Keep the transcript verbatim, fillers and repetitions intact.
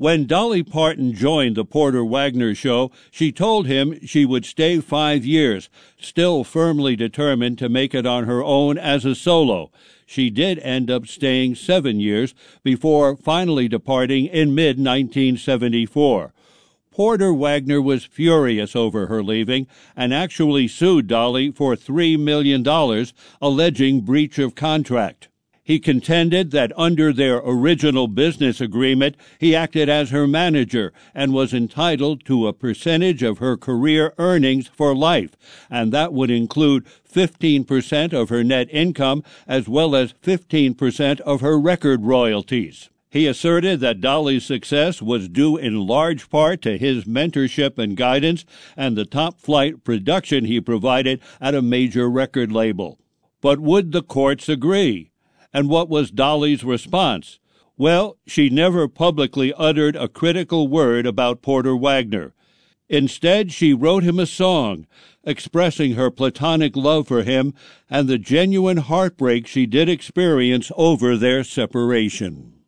When Dolly Parton joined the Porter Wagoner Show, she told him she would stay five years, still firmly determined to make it on her own as a solo. She did end up staying seven years before finally departing in mid nineteen seventy-four. Porter Wagoner was furious over her leaving and actually sued Dolly for three million dollars, alleging breach of contract. He contended that under their original business agreement, he acted as her manager and was entitled to a percentage of her career earnings for life, and that would include fifteen percent of her net income as well as fifteen percent of her record royalties. He asserted that Dolly's success was due in large part to his mentorship and guidance and the top-flight production he provided at a major record label. But would the courts agree? And what was Dolly's response? Well, she never publicly uttered a critical word about Porter Wagoner. Instead, she wrote him a song, expressing her platonic love for him and the genuine heartbreak she did experience over their separation.